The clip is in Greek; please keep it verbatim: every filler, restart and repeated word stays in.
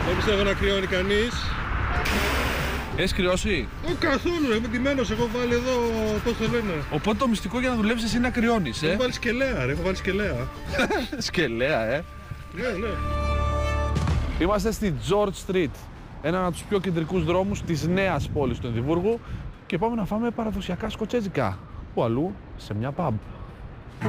Δεν πιστεύω να κρυώνει κανείς. Έχεις κρυώσει? Όχι καθόλου, είμαι ντυμένος, έχω βάλει εδώ, πώς το λένε. Οπότε το μυστικό για να δουλέψεις εσύ είναι να κρυώνεις, ε. Έχω βάλει σκελέα, ρε, έχω βάλει σκελέα. Σκελέα, ε. Ναι, ναι. Είμαστε στη George Street, ένα από τους πιο κεντρικούς δρόμους της νέας πόλης του Εδιμβούργου και πάμε να φάμε παραδοσιακά σκοτσέζικα. Που αλλού, σε μια pub.